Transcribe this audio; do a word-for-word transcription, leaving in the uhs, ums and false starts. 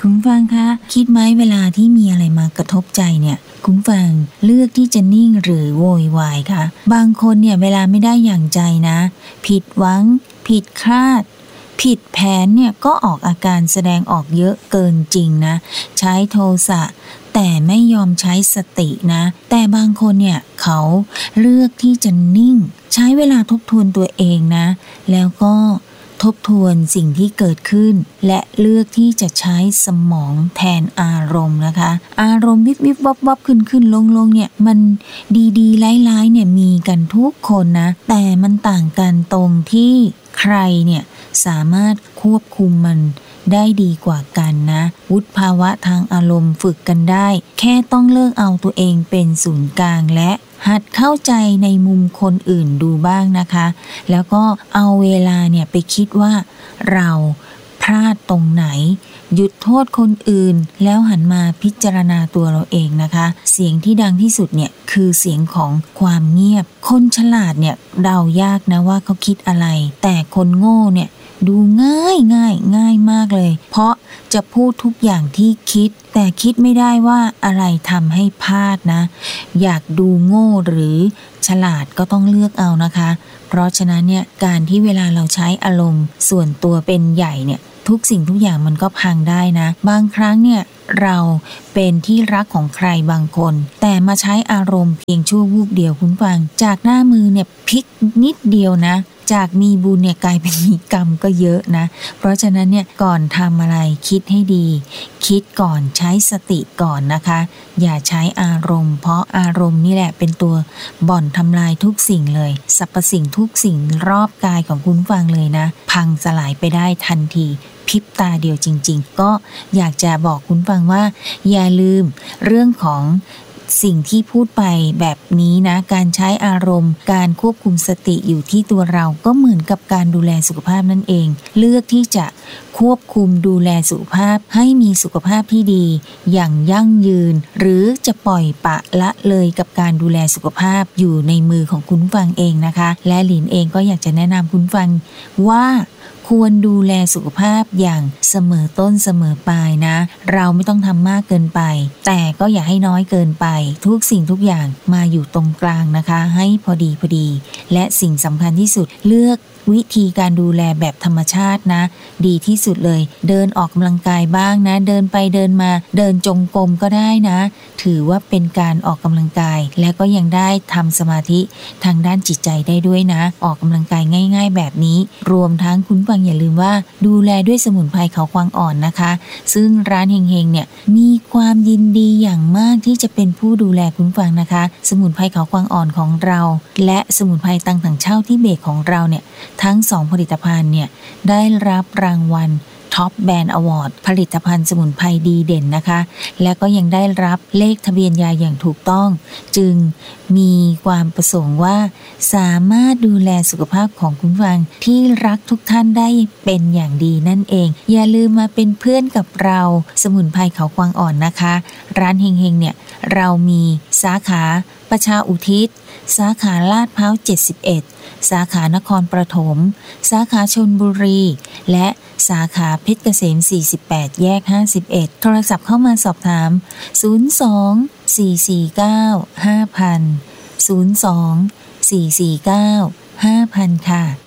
คุณฟังคะคิดไหมเวลาที่มีอะไรมากระทบใจเนี่ยคุณฟังเลือกที่จะนิ่งหรือโวยวายคะบางคนเนี่ยเวลาไม่ได้อย่างใจนะผิดหวังผิดคาดผิดแผนเนี่ยก็ออกอาการแสดงออกเยอะเกินจริงนะใช้โทสะแต่ไม่ยอมใช้สตินะแต่บางคนเนี่ยเขาเลือกที่จะนิ่งใช้เวลาทบทวนตัวเองนะแล้วก็ทบทวนสิ่งที่เกิดขึ้นและเลือกที่จะใช้สมองแทนอารมณ์นะคะอารมณ์วิบวิบวับวับขึ้นขึ้นลงลงเนี่ยมันดีๆร้ายๆเนี่ยมีกันทุกคนนะแต่มันต่างกันตรงที่ใครเนี่ยสามารถควบคุมมันได้ดีกว่ากันนะวุฒิภาวะทางอารมณ์ฝึกกันได้แค่ต้องเลิกเอาตัวเองเป็นศูนย์กลางและหัดเข้าใจในมุมคนอื่นดูบ้างนะคะแล้วก็เอาเวลาเนี่ยไปคิดว่าเราพลาดตรงไหนหยุดโทษคนอื่นแล้วหันมาพิจารณาตัวเราเองนะคะเสียงที่ดังที่สุดเนี่ยคือเสียงของความเงียบคนฉลาดเนี่ยเดายากนะว่าเขาคิดอะไรแต่คนโง่เนี่ยดูง่ายง่ายง่ายมากเลยเพราะจะพูดทุกอย่างที่คิดแต่คิดไม่ได้ว่าอะไรทำให้พลาดนะอยากดูโง่หรือฉลาดก็ต้องเลือกเอานะคะเพราะฉะนั้นเนี่ยการที่เวลาเราใช้อารมณ์ส่วนตัวเป็นใหญ่เนี่ยทุกสิ่งทุกอย่างมันก็พังได้นะบางครั้งเนี่ยเราเป็นที่รักของใครบางคนแต่มาใช้อารมณ์เพียงชั่ววูบเดียวคุณฟังจากหน้ามือเนี่ยพลิกนิดเดียวนะจากมีบุญเนี่ยกลายเป็นมีกรรมก็เยอะนะเพราะฉะนั้นเนี่ยก่อนทำอะไรคิดให้ดีคิดก่อนใช้สติก่อนนะคะอย่าใช้อารมณ์เพราะอารมณ์นี่แหละเป็นตัวบ่อนทำลายทุกสิ่งเลยสรรพสิ่งทุกสิ่งรอบกายของคุณฟังเลยนะพังสลายไปได้ทันทีพริบตาเดียวจริงๆก็อยากจะบอกคุณฟังว่าอย่าลืมเรื่องของสิ่งที่พูดไปแบบนี้นะการใช้อารมณ์การควบคุมสติอยู่ที่ตัวเราก็เหมือนกับการดูแลสุขภาพนั่นเองเลือกที่จะควบคุมดูแลสุขภาพให้มีสุขภาพที่ดีอย่างยั่งยืนหรือจะปล่อยปละละเลยกับการดูแลสุขภาพอยู่ในมือของคุณฟังเองนะคะและหลินเองก็อยากจะแนะนำคุณฟังว่าควรดูแลสุขภาพอย่างเสมอต้นเสมอปลายนะเราไม่ต้องทำมากเกินไปแต่ก็อย่าให้น้อยเกินไปทุกสิ่งทุกอย่างมาอยู่ตรงกลางนะคะให้พอดีพอดีและสิ่งสำคัญที่สุดเลือกวิธีการดูแลแบบธรรมชาตินะดีที่สุดเลยเดินออกกำลังกายบ้างนะเดินไปเดินมาเดินจงกรมก็ได้นะถือว่าเป็นการออกกำลังกายและก็ยังได้ทำสมาธิทางด้านจิตใจได้ด้วยนะออกกำลังกายง่ายๆแบบนี้รวมทั้งคุณฟังอย่าลืมว่าดูแลด้วยสมุนไพรเขากวางอ่อนนะคะซึ่งร้านเฮงๆเนี่ยมีความยินดีอย่างมากที่จะเป็นผู้ดูแลคุณฟังนะคะสมุนไพรเขากวางอ่อนของเราและสมุนไพรตังถังเช่าที่เบรกของเราเนี่ยทั้งสองผลิตภัณฑ์เนี่ยได้รับรางวัลท็อปแบรนด์อวอร์ดผลิตภัณฑ์สมุนไพรดีเด่นนะคะและก็ยังได้รับเลขทะเบียนยาอย่างถูกต้องจึงมีความประสงค์ว่าสามารถดูแลสุขภาพของคุณฟังที่รักทุกท่านได้เป็นอย่างดีนั่นเองอย่าลืมมาเป็นเพื่อนกับเราสมุนไพรเขากวางอ่อนนะคะร้านเฮงๆเนี่ยเรามีสาขาประชาอุทิศสาขาลาดพร้าวเจ็ดสิบเอ็ดสาขานครปฐมสาขาชลบุรีและสาขาเพชรเกษมสี่สิบแปดแยกห้าสิบเอ็ดโทรศัพท์เข้ามาสอบถามศูนย์ สอง สี่ สี่ เก้า ห้า ศูนย์ ศูนย์ สอง สี่ สี่ เก้า ห้า ศูนย์ ศูนย์ค่ะ